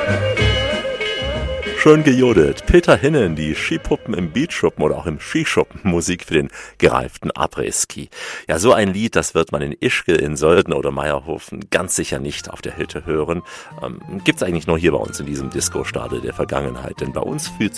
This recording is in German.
Schön gejodelt. Peter Hinnen, die Skipuppen im Beachschuppen oder auch im Skischuppen, Musik für den gereiften Après-Ski. Ja, so ein Lied, das wird man in Ischgl, in Sölden oder Meierhofen ganz sicher nicht auf der Hütte hören. Gibt's eigentlich nur hier bei uns in diesem Disco-Stadel der Vergangenheit, denn bei uns fühlt